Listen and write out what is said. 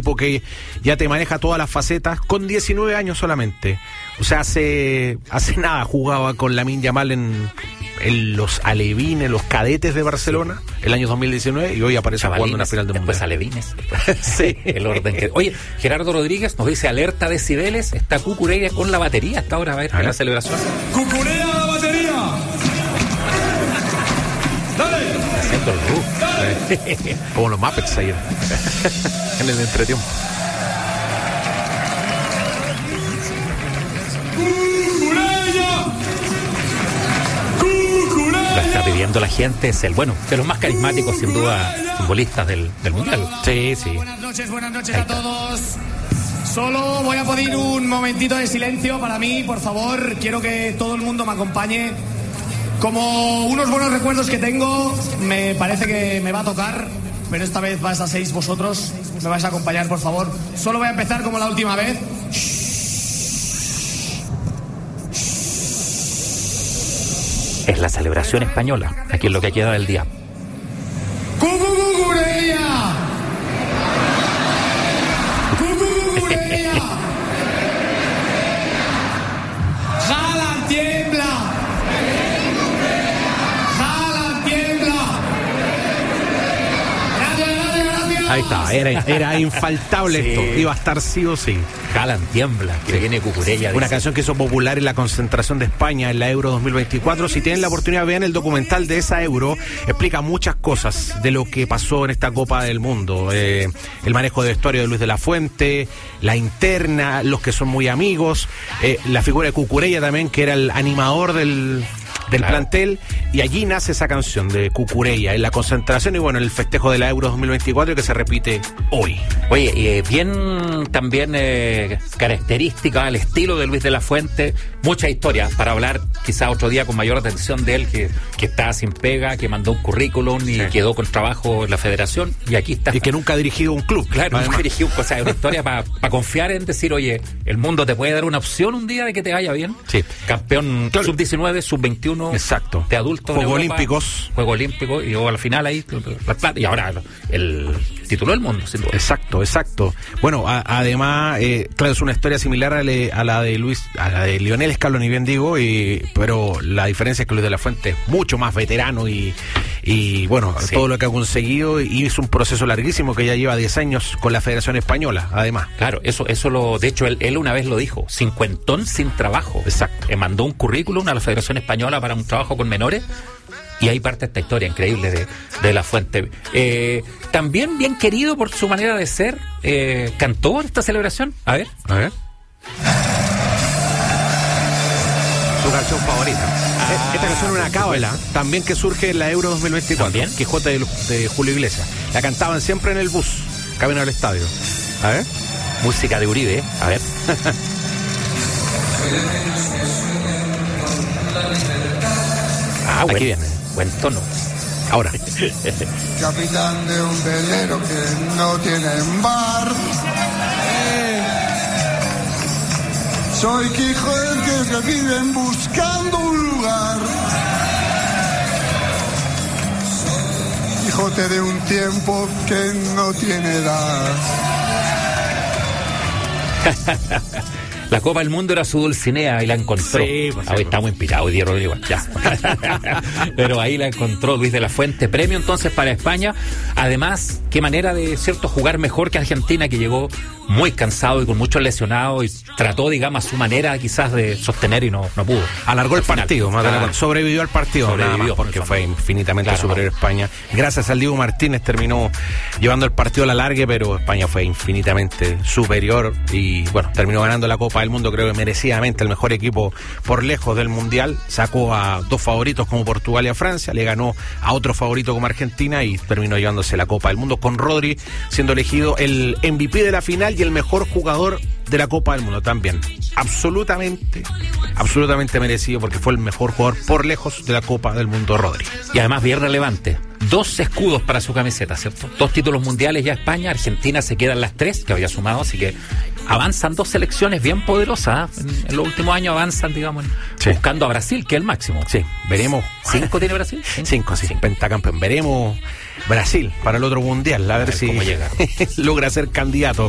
tipo que ya te maneja todas las facetas con 19 años solamente. O sea, hace nada jugaba con Lamine Yamal en los alevines, los cadetes de Barcelona, el año 2019, y hoy aparece jugando en una final del Mundial. Después alevines. Sí. El orden que... Oye, Gerardo Rodríguez nos dice alerta decibeles, está Cucurella con la batería hasta ahora, a ver la celebración. ¡Cucurella a la batería! ¡Dale! Haciendo el roof. Como los Muppets ayer en el entretiempo. Lo está pidiendo la gente, es el bueno, de los más carismáticos sin duda futbolistas del Mundial. Sí, sí. Buenas noches a todos. Solo voy a pedir un momentito de silencio para mí, por favor. Quiero que todo el mundo me acompañe. Como unos buenos recuerdos que tengo, me parece que me va a tocar, pero esta vez vais a seis vosotros. Me vais a acompañar, por favor. Solo voy a empezar como la última vez. Es la celebración española, aquí es lo que queda del día. ¡Cucurella! ¡Cucurella! ¡Jala, tiembla! ¡Jala, tiembla! ¡Gracias! Ahí está, era infaltable Sí. esto, iba a estar sí o sí. Jalan, tiembla, que viene Cucurella. Una dice. canción que hizo popular en la concentración de España en la Euro 2024. Si tienen la oportunidad, vean el documental de esa Euro. Explica muchas cosas de lo que pasó en esta Copa del Mundo. El manejo de vestuario de Luis de la Fuente, la interna, los que son muy amigos, la figura de Cucurella también, que era el animador del plantel, y allí nace esa canción de Cucurella en la concentración y bueno, el festejo de la Euro 2024 que se repite hoy. Oye, bien también característica, el estilo de Luis de la Fuente, muchas historias para hablar quizá otro día con mayor atención de él, que está sin pega, que mandó un currículum y quedó con trabajo en la federación, y aquí está. Y que nunca ha dirigido un club. Claro, además. nunca dirigió, o sea, una historia para confiar en decir, oye, el mundo te puede dar una opción un día de que te vaya bien. Sí. Campeón sub-19, sub-21. Exacto. De adultos. Juegos de Europa, Olímpicos. Juegos Olímpicos, y luego al final ahí, la plata, y ahora el título del mundo, sin duda. Exacto. Bueno, además, claro, es una historia similar a la de Lionel Scaloni, bien digo, pero la diferencia es que Luis de la Fuente es mucho más veterano y bueno, Sí. todo lo que ha conseguido, y es un proceso larguísimo que ya lleva 10 años con la Federación Española, además. Claro, de hecho, él una vez lo dijo, cincuentón sin trabajo. Exacto. Mandó un currículum a la Federación Española para un trabajo con menores, y ahí parte esta historia increíble de la Fuente. También bien querido por su manera de ser, cantó en esta celebración. A ver. Su canción favorita. Esta canción es una cábala, también que surge en la Euro 2024. ¿También? Quijote de Julio Iglesias. La cantaban siempre en el bus, camino al estadio. A ver. Música de Uribe, a ver. Aquí buen, viene. buen tono. Ahora. Capitán de un velero que no tiene bar. Soy Quijote que viven buscando un lugar. Quijote de un tiempo que no tiene edad. La Copa del Mundo era su Dulcinea y la encontró. Sí, pues sí, hoy está muy inspirado, hoy día Rodrigo. Ya. Pero ahí la encontró Luis de la Fuente. Premio entonces para España. Además, qué manera de jugar mejor que Argentina, que llegó muy cansado y con muchos lesionados y trató, digamos, a su manera quizás de sostener y no pudo. Alargó el Al final. partido, sobrevivió al partido, Sobrevivió, nada más, porque fue infinitamente Claro, superior a España. Gracias al Diego Martínez terminó llevando el partido a la larga, pero España fue infinitamente superior y bueno, terminó ganando la Copa del Mundo, creo que merecidamente, el mejor equipo por lejos del Mundial. Sacó a dos favoritos como Portugal y a Francia, le ganó a otro favorito como Argentina y terminó llevándose la Copa del Mundo, con Rodri siendo elegido el MVP de la final y el mejor jugador de la Copa del Mundo también. Absolutamente merecido, porque fue el mejor jugador por lejos de la Copa del Mundo, Rodri. Y además bien relevante, 2 escudos para su camiseta, ¿cierto? 2 títulos mundiales ya España, Argentina se quedan las 3 que había sumado, así que avanzan 2 selecciones bien poderosas, ¿eh? En los últimos años avanzan, digamos, Sí. buscando a Brasil, que es el máximo. Sí, veremos. 5 tiene Brasil. 5, sí, pentacampeón. Veremos Brasil para el otro Mundial, a ver si cómo llega. logra ser candidato.